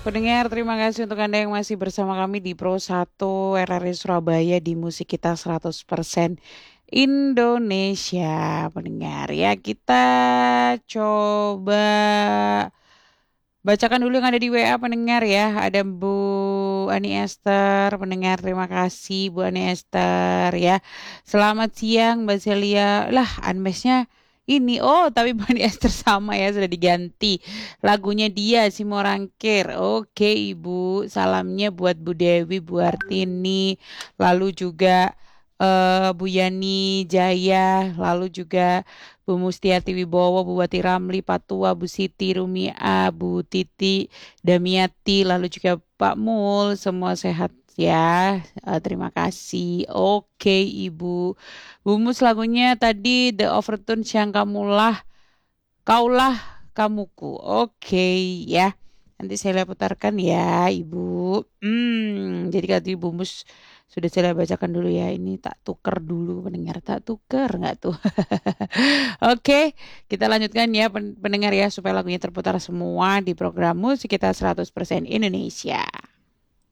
Pendengar, terima kasih untuk Anda yang masih bersama kami di Pro 1 RRI Surabaya di musik kita 100% Indonesia. Pendengar ya, kita coba bacakan dulu yang ada di WA pendengar ya. Ada Bu Ani Esther, pendengar terima kasih Bu Ani Esther ya. Selamat siang Mbak Celia. Lah, Anmesnya ini tapi Bu Ani Esther sama ya sudah diganti. Lagunya dia si Morangkir. Oke Ibu, salamnya buat Bu Dewi, Bu Artini, lalu juga Bu Yani Jaya, lalu juga Bu Mustiati Wibowo, Bu Wati Ramli, Patua, Bu Siti Rumia, Bu Titi Damiati, lalu juga Pak Mul, semua sehat ya. Terima kasih. Oke Ibu. Bu Mus lagunya tadi The Overtones yang kaulah kamuku. Oke ya. Nanti saya putarkan ya Ibu. Jadi tadi Bu Mus sudah saya bacakan dulu ya. Ini tak tuker dulu pendengar. Tak tuker nggak tuh? Oke, kita lanjutkan ya pendengar ya supaya lagunya terputar semua di program musik kita 100% Indonesia.